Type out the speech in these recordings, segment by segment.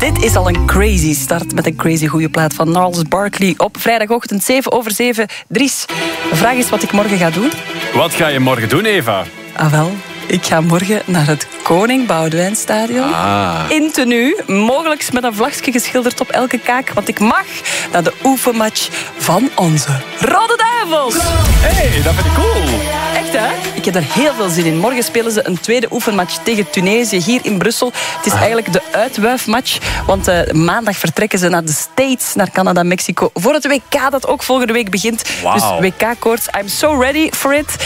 Dit is al een crazy start met een crazy goede plaat van Gnarls Barkley op vrijdagochtend 7:07. Dries, de vraag is wat ik morgen ga doen. Wat ga je morgen doen, Eva? Ah wel, ik ga morgen naar het Koning Boudewijnstadion. In tenue, mogelijk met een vlagje geschilderd op elke kaak. Want ik mag naar de oefenmatch van onze Rode Duivels. Hey, dat vind ik cool. Echt, hè? Ik heb er heel veel zin in. Morgen spelen ze een tweede oefenmatch tegen Tunesië hier in Brussel. Het is eigenlijk de uitwuifmatch. Want maandag vertrekken ze naar de States, naar Canada, Mexico. Voor het WK dat ook volgende week begint. Wow. Dus WK-koorts. I'm so ready for it.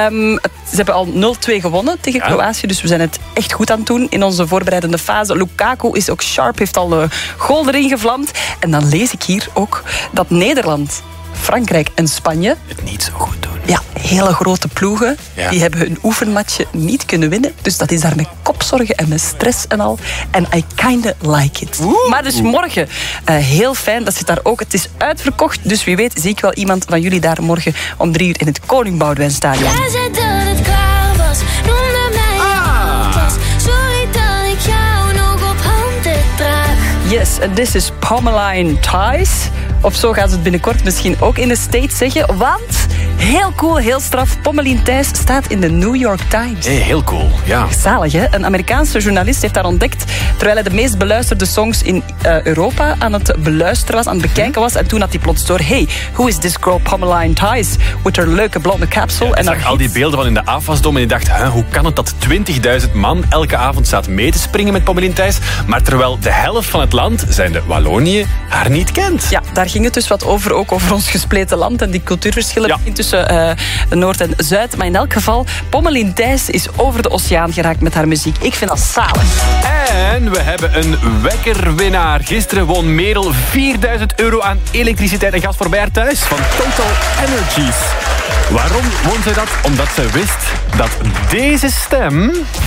Ze hebben al 0-2 gewonnen tegen Kroatië. Dus we zijn het echt goed aan het doen in onze voorbereidende fase. Lukaku is ook sharp, heeft al een goal erin gevlamd. En dan lees ik hier ook dat Nederland, Frankrijk en Spanje Het niet zo goed doen. ja, hele grote ploegen. Ja. Die hebben hun oefenmatje niet kunnen winnen. Dus dat is daar met kopzorgen en met stress en al. En I kinda like it. Maar dus morgen, heel fijn, dat zit daar ook. Het is uitverkocht, dus wie weet zie ik wel iemand van jullie daar morgen om 3 uur in het Koning Boudewijnstadion. Jij zei dat het klaar was, noemde mij je was. Sorry dat ik jou nog op handen draag. Yes, and this is Pommeline Ties. Of zo gaan ze het binnenkort misschien ook in de States zeggen. Want, heel cool, heel straf, Pommeline Thijs staat in de New York Times. Hey, heel cool, ja. Zalig, hè? Een Amerikaanse journalist heeft haar ontdekt terwijl hij de meest beluisterde songs in Europa aan het beluisteren was, aan het bekijken was. En toen had hij plots door, hey, who is this girl Pommeline Ties? With her leuke blonde capsule. En en zag haar al die hits. beelden van in de afwasdom en je dacht, hoe kan het dat 20.000 man elke avond staat mee te springen met Pommeline Thijs, maar terwijl de helft van het land, zijnde Wallonië, haar niet kent. Ja, daar ging het dus wat over, ook over ons gespleten land en die cultuurverschillen tussen Noord en Zuid. Maar in elk geval, Pommeline Thijs is over de oceaan geraakt met haar muziek. Ik vind dat zalig. En we hebben een wekkerwinnaar. Gisteren won Merel €4.000 aan elektriciteit en gas voorbij haar thuis van Total Energies. Waarom won zij dat? Omdat ze wist dat deze stem...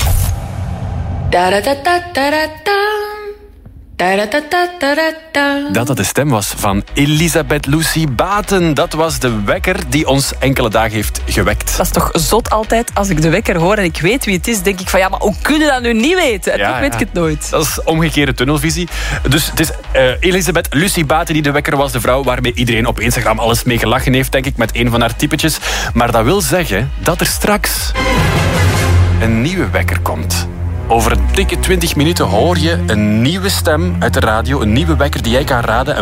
dat de stem was van Elisabeth Lucy Baten. Dat was de wekker die ons enkele dagen heeft gewekt. Dat is toch zot altijd, als ik de wekker hoor en ik weet wie het is, denk ik van ja, maar hoe kun je dat nu niet weten? En toch weet ik het nooit. Dat is omgekeerde tunnelvisie. Dus het is Elisabeth Lucy Baten die de wekker was. De vrouw waarmee iedereen op Instagram alles mee gelachen heeft, denk ik, met een van haar typetjes. Maar dat wil zeggen dat er straks een nieuwe wekker komt. Over een dikke 20 minuten hoor je een nieuwe stem uit de radio. Een nieuwe wekker die jij kan raden.